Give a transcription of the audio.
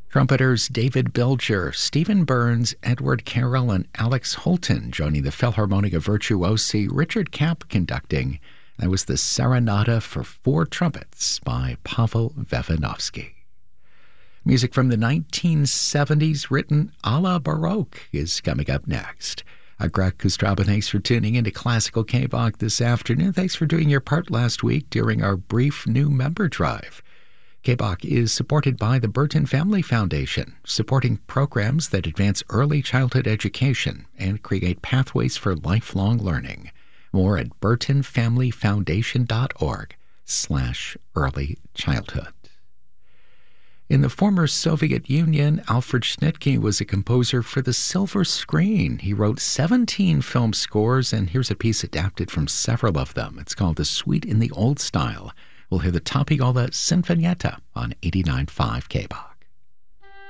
Trumpeters David Bilger, Stephen Burns, Edward Carroll, and Alex Holton joining the Philharmonica Virtuosi, Richard Kapp conducting. That was the Serenata for Four Trumpets by Pavel Vevanovsky. Music from the 1970s written a la Baroque is coming up next. Greg Kustraba, thanks for tuning into Classical K-Bach this afternoon. Thanks for doing your part last week during our brief new member drive. K-Bach is supported by the Burton Family Foundation, supporting programs that advance early childhood education and create pathways for lifelong learning. More at burtonfamilyfoundation.org/earlychildhood. In the former Soviet Union, Alfred Schnittke was a composer for the silver screen. He wrote 17 film scores, and here's a piece adapted from several of them. It's called The Suite in the Old Style. We'll hear the Tapiola Sinfonietta on 89.5 K-Bach.